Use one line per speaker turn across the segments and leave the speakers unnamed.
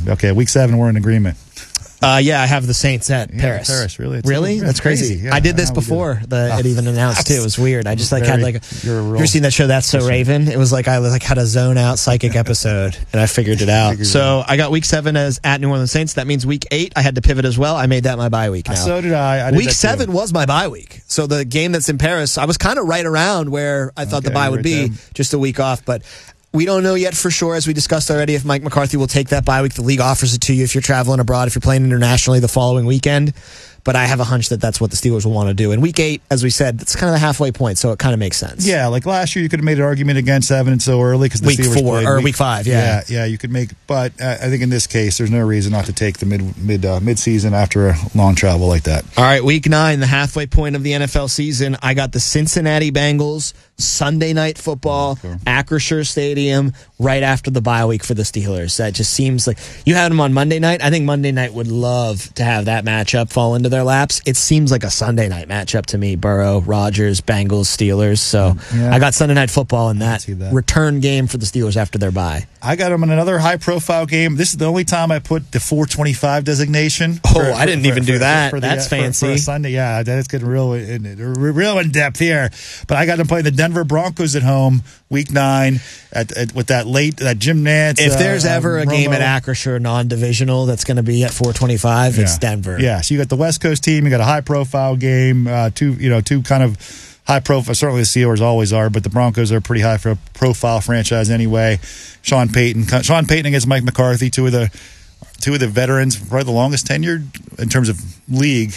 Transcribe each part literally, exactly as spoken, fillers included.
Okay, week seven, we're in agreement.
Uh, yeah, I have the Saints at
Yeah,
Paris.
Paris, really? It's
really?
so-
That's crazy.
crazy. Yeah,
I did this
how we do
before
it.
the,
Oh.
it even announced too. It was weird. I just like had
Very-
like.
you're a
You
real-
ever seen that show? That's So Raven. It was like I like had a zone out psychic episode, and I figured it out.
Figured it
So I got week seven as at New Orleans Saints. That means week eight I had to pivot as well. I made that my bye week now.
So did I. I did
Week
that too.
seven was my bye week. So the game that's in Paris, I was kind of right around where I thought the
Okay,
bye
you're
would
right
be,
there.
just a week off. But we don't know yet for sure, as we discussed already, if Mike McCarthy will take that bye week. The league offers it to you if you're traveling abroad, if you're playing internationally the following weekend. But I have a hunch that that's what the Steelers will want to do. And week eight, as we said, it's kind of the halfway point, so it kind of makes sense.
Yeah, like last year, you could have made an argument against having it so early because the
Week
Steelers
four,
played
or week five, yeah.
yeah, yeah. You could make, but uh, I think in this case, there's no reason not to take the mid mid uh, mid season after a long travel like that.
All right, week nine, the halfway point of the N F L season. I got the Cincinnati Bengals, Sunday night football,
Okay.
Acrisure Stadium, right after the bye week for the Steelers. That just seems like you had them on Monday night. I think Monday night would love to have that matchup fall into their laps. It seems like a Sunday night matchup to me. Burrow, Rodgers, Bengals, Steelers. So
Yeah.
I got Sunday night football in that,
see that.
return game for the Steelers after their bye.
I got them in another high profile game. This is the only time I put the four twenty-five designation.
Oh, I didn't even do that.
the,
That's
uh, for-
fancy.
For a Sunday, yeah, that's getting real in, real in depth here. But I got them playing the Denver Broncos at home, week nine, at, at with that late that Jim Nantz.
If there's
uh,
ever a
Romo.
game at Acrisure non-divisional that's going to be at four twenty-five, it's
Yeah.
Denver.
Yeah, so you got the West Coast team, you got a high profile game, uh, two you know two kind of high profile. Certainly the Steelers always are, but the Broncos are a pretty high pro- profile franchise anyway. Sean Payton, Sean Payton against Mike McCarthy, two of the two of the veterans, probably the longest tenured in terms of league.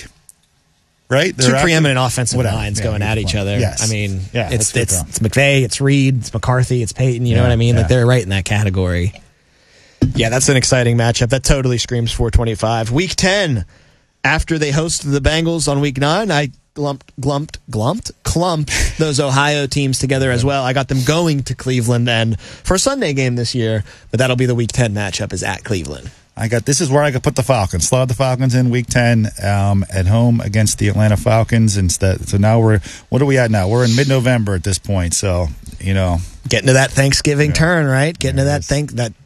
Right,
Two
They're
preeminent
active-
offensive
whatever.
lines
Yeah,
going
either
at each
one.
other.
Yes.
I mean,
Yeah,
it's
that's
it's
good
it's McVay, it's Reed, it's McCarthy, it's Payton. You know
Yeah,
what I mean?
yeah.
Like they're right in that category. Yeah, that's an exciting matchup. That totally screams four twenty-five. Week ten, after they hosted the Bengals on week nine, I glumped, glumped, glumped, clumped those Ohio teams together as well. I got them going to Cleveland and for a Sunday game this year, but that'll be the week ten matchup is at Cleveland.
I got this is where I could put the Falcons. Slot the Falcons in week ten um, at home against the Atlanta Falcons. Instead, so now we're what are we at now? We're in mid November at this point. So you know,
Getting to that Thanksgiving
Yeah.
turn, right? Getting
Yeah,
to that
that's-
think that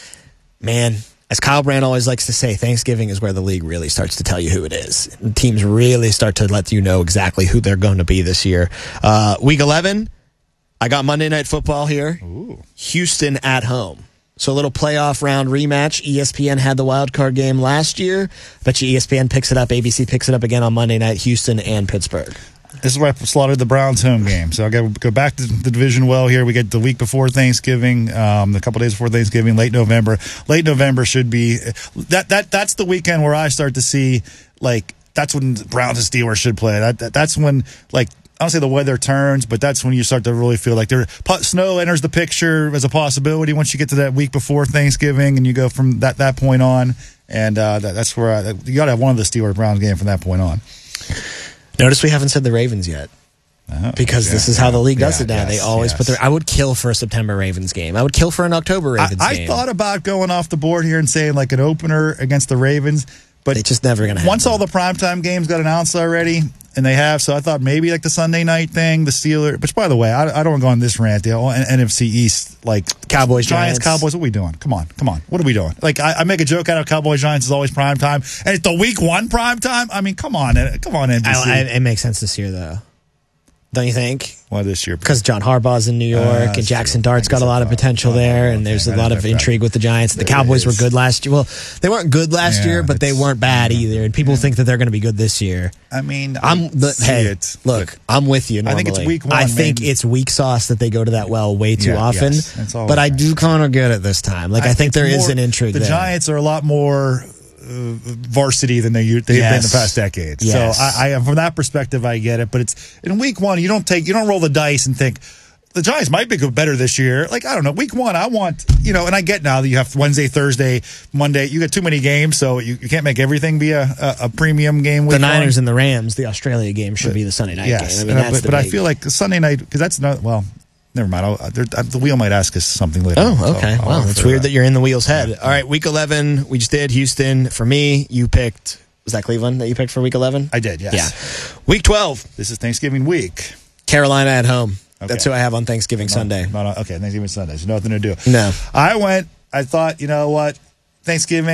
man, as Kyle Brandt always likes to say, Thanksgiving is where the league really starts to tell you who it is. And teams really start to let you know exactly who they're going to be this year. Uh, week eleven, I got Monday Night Football here.
Ooh.
Houston at home. So a little playoff round rematch. E S P N had the wild card game last year. Bet you E S P N picks it up. A B C picks it up again on Monday night. Houston and Pittsburgh.
this is where I slaughtered the Browns home game. So I got to go back to the division well here. We get the week before Thanksgiving, um, a couple days before Thanksgiving, late November. Late November should be that that that's the weekend where I start to see like that's when Browns and Steelers should play. That, that that's when like. I don't say the weather turns, but that's when you start to really feel like there. Snow enters the picture as a possibility once you get to that week before Thanksgiving, and you go from that, that point on. And uh, that, that's where I, you got to have one of the Steelers Browns game from that point on.
Notice we haven't said the Ravens yet.
Uh-huh.
Because
Yeah,
this is how the league does
yeah,
it now.
yes,
They always
yes.
put their. I would kill for a September Ravens game. I would kill for an October Ravens
I, I
game.
thought about going off the board here and saying like an opener against the Ravens, but
It's just never going to happen.
once all the primetime games got announced already, and they have, so I thought maybe like the Sunday night thing, the Steelers. Which, by the way, I, I don't want to go on this rant. The N F C East, like
Cowboys,
Giants,
Giants.
Cowboys. What are we doing? Come on, come on. What are we doing? Like I, I make a joke out of Cowboys, Giants is always prime time, and it's the week one prime time. I mean, come on, come on, N B C.
I, I, it makes sense this year, though. Don't you think?
Well, this year
Because John Harbaugh's in New York,
Uh,
and
that's
Jackson
true.
Dart's
I
got
guess
a lot
I
of
thought-
potential
oh,
there, and
okay.
there's a
I
lot
know
of
that-
intrigue with the Giants. The
There
Cowboys were
is.
good last year. Well, they weren't good last
Yeah,
year, but they
it's-
weren't bad either. And people think that they're going to be good this year.
I mean,
I'm
I
the
see
hey.
it,
look,
but-
I'm with you.
I
Normally.
think it's week one,
I think
maybe.
it's weak sauce that they go to that well way too
Yeah,
often.
yes, it's always
but I
nice.
do kind of get it this time. Like I, think
it's
there is
more-
an intrigue
The
there.
Giants are a lot more uh, varsity than they they've been in
Yes.
the past decade.
Yes.
So I, I, from that perspective, I get it. But it's in week one, you don't take, you don't roll the dice and think the Giants might be good, better this year. Like I don't know, week one, I want you know, and I get now that you have Wednesday, Thursday, Monday. You get too many games, so you, you can't make everything be a, a, a premium game.
the
week
Niners
one.
and the Rams, the Australia game should be the Sunday night
Yes,
game. I mean,
and I-
that's
but,
the
but I
big-
feel like Sunday night because that's not well. Never mind. I'll, there, the wheel might ask us something later.
Oh,
So
okay.
I'll
Wow,
look
it's
for
weird that you're in the wheel's head. All right, week eleven, we just did Houston. For me, you picked, was that Cleveland that you picked for week eleven?
I did. Yes.
Yeah. Week twelve,
This is Thanksgiving week.
Carolina at home.
Okay.
That's who I have on Thanksgiving Sunday.
Not on- okay, Thanksgiving Sunday. So nothing to do.
No.
I went, I thought, you know what? Thanksgiving.